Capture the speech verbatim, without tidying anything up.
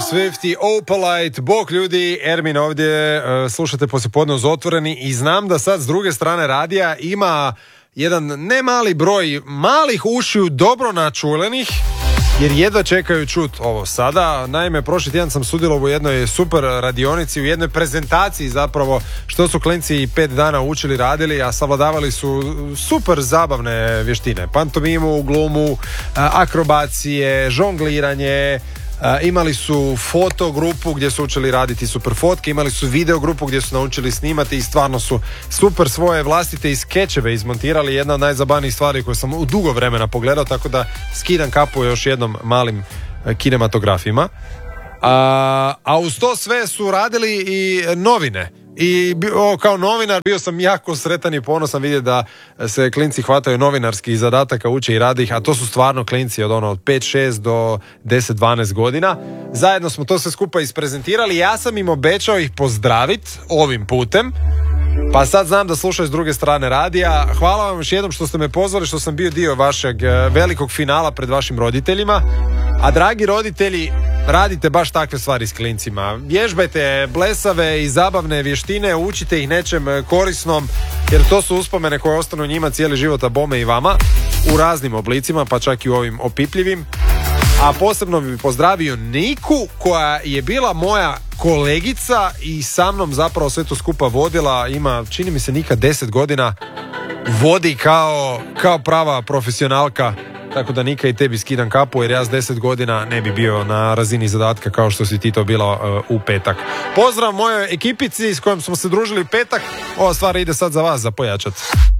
Swift i Opalite. Bog ljudi, Ermin ovdje, slušate Poslijepodne uz Otvoreni i znam da sad s druge strane radija ima jedan ne mali broj malih ušiju dobro načulenih, jer jedva čekaju čut ovo sada. Naime, prošli tjedan sam sudjelovao u jednoj super radionici, u jednoj prezentaciji zapravo što su klinci pet dana učili, radili, a savladavali su super zabavne vještine. Pantomimu, glumu, akrobacije, žongliranje. Imali su fotogrupu gdje su učili raditi super fotke, imali su videogrupu gdje su naučili snimati i stvarno su super svoje vlastite i skečeve izmontirali. Jedna od najzabavnijih stvari koje sam u dugo vremena pogledao, tako da skidam kapu još jednom malim kinematografima. A, a uz to sve su radili i novine. I o, kao novinar bio sam jako sretan i ponosan vidjeti da se klinci hvataju novinarskih zadataka, uče i rade ih, a to su stvarno klinci od ono od pet šest do deset dvanaest godina. Zajedno smo to sve skupa isprezentirali. Ja sam im obećao ih pozdraviti ovim putem, pa sad znam da slušaju s druge strane radija. Hvala vam još jednom što ste me pozvali, što sam bio dio vašeg velikog finala pred vašim roditeljima. A dragi roditelji, radite baš takve stvari s klincima. Vježbajte blesave i zabavne vještine, učite ih nečem korisnom, jer to su uspomene koje ostanu njima cijeli život, a bome i vama, u raznim oblicima, pa čak i u ovim opipljivim. A posebno bi pozdravio Niku, koja je bila moja kolegica i sa mnom zapravo sve to skupa vodila. Ima, čini mi se, Nika deset godina, vodi kao, kao prava profesionalka. Tako da, Nika, i tebi skidam kapu, jer ja s deset godina ne bi bio na razini zadatka kao što si ti to bila uh, u petak. Pozdrav mojoj ekipici s kojom smo se družili petak. Ova stvar ide sad za vas, za pojačat.